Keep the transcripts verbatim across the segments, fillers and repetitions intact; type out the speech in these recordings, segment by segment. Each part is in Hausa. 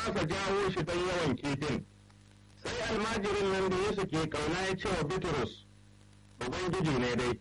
kasa jawo shi don yawan kifin. Sai almajirin nan da Yesu ke ƙauna ya ce wa Bitrus, Ubangiji ne dai.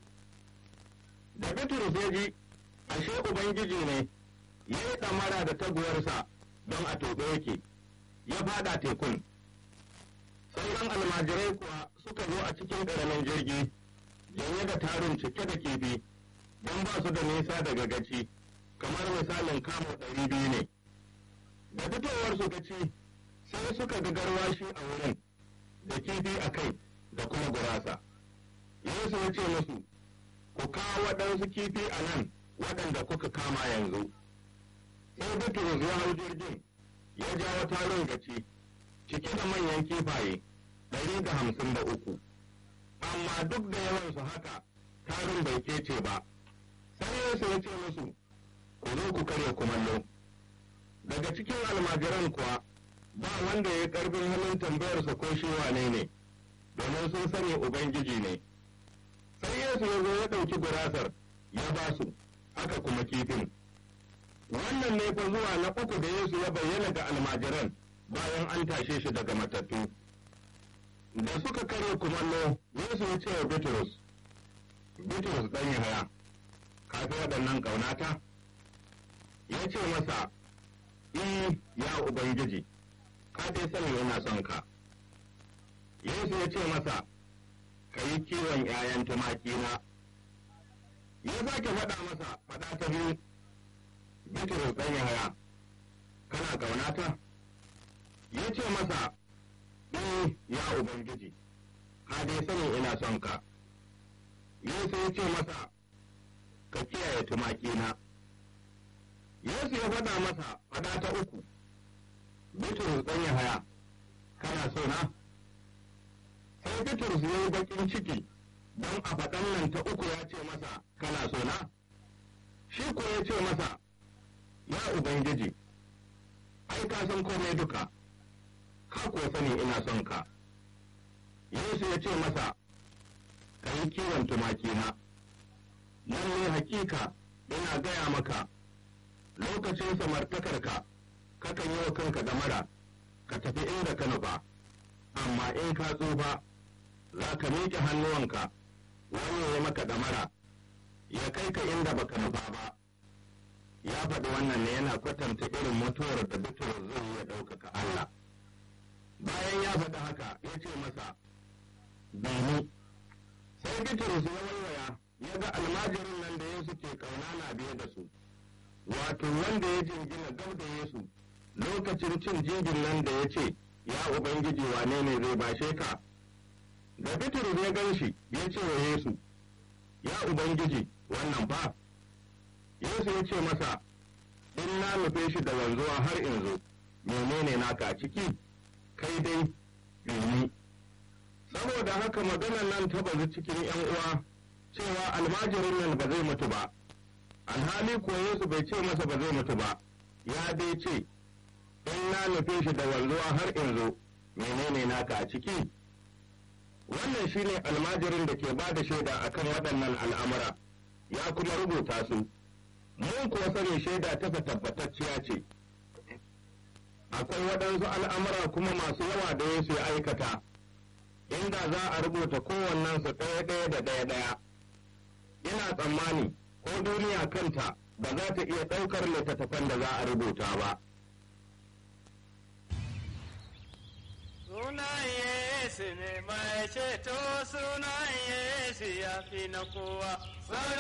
Da Bitrus ya ji, ashe Ubangiji ne, ya yi ɗamara da taguwarsa don a tobe yake, ya faɗa tekun. Sauran almajirai kuwa suka zo a cikin ƙaramin jirgi, janye da tarin cike da kifi, don ba su da nisa daga gaci, kamar misalin kamo ɗari biyu ne. Da fitowarsu gaci, sai suka ga garwashi a wurin, da kifi a kai, da kuma gurasa. Yesu ya ce musu, ku kawo waɗansu kifi a nan waɗanda kuka kama yanzu. Sai Bitrus ya hau jirgin, ya jawo tarin gaci, cike da manyan kifaye, ɗari da hamsin da uku. Amma duk da yawansu haka, tarin bai kece ba. Sai Yesu ya ce musu, ku zo ku karya kumallo. Daga cikin almajiran kuwa, ba wanda ya ƙarfin halin tambayarsa ko shi wane ne, domin sun sani Ubangiji ne. Sai Yesu ya zo ya ɗauki gurasar, ya ba su, haka kuma kifin. Wannan ne fa zuwa na uku da Yesu ya bayyana ga almajiran bayan an tashe shi daga matattu. Da suka karya kumallo, Yesu ya ce wa Bitrus, Bitrus ɗan Yahaya, ka fi waɗannan ƙaunata? Ya ce masa, I, ya Ubangiji, ka dai sani yana son ka. Yesu ya ce masa, ka yi kiwon ’ya'yan tumakina. Ya sake faɗa masa faɗa ta biyu, Bitrus ɗan Yahaya, kana ƙaunata? Ya ce masa, I, ya Ubangiji, ka dai sani ina son ka. Yesu ya ce masa, ka kiyaye tumakina. Yesu ya faɗa masa faɗa ta uku, Bitrus ɗan Yahaya, kana so na? Sai Bitrus ya yi baƙin ciki, don a faɗan nan ta uku ya ce masa, kana so na? Shi ko ya ce masa, ya Ubangiji, ai ka san komai duka, ka kuwa sani ina son ka. Yesu ya ce masa, ka yi kiwon tumakina. Lalle hakika ina gaya maka, lokacin samartakarka, kakan yi wa kanka damara, ka tafi inda ka nufa, amma in ka tsufa, za ka miƙe hannuwanka, wani ya maka damara, ya kai ka inda baka nufa ba. Ya faɗi wannan ne yana kwatanta irin mutuwar da Bitrus zai iya ɗaukaka Allah. Bayan ya faɗi haka, ya ce masa, Bini, sai Bitrus ya waiwaya, ya ga almajirin nan da Yesu ke ƙauna na biye da su, wato wanda ya jingina gab da Yesu, lokacin cin jingin nan da ya ce, ya Ubangiji wane ne zai bashe ka? Da Bitrus ya gan shi, ya ce wa Yesu, ya Ubangiji, wannan fa? Yesu ya ce masa, in na nufe shi da wanzuwa har in zo, menene naka a ciki? Kai dai, ni. Saboda haka maganar nan ta bazu cikin ’yan uwa, cewa almajirin nan ba zai mutu ba. Alhali ko Yesu bai ce masa ba zai mutu ba, ya dai ce, in na nufe shi da wanzuwa har in zo, menene naka a ciki? Wannan shi ne almajirin da ke ba da shaida a kan waɗannan al'amura, ya kuma rubuta su. Mun kuwa sani shaida ta tabbatacciya ce. Akwai waɗansu al'amura kuma masu yawa da Yesu ya aikata, inda za a rubuta kowannensu ɗaya-ɗaya da ɗaya-ɗaya. Ina tsammani, ko duniya kanta ba za ta iya ɗaukar littattafan da za a rubuta ba. Sunan Yesu ne mai ceto, sunan Yesu ya fi na kowa.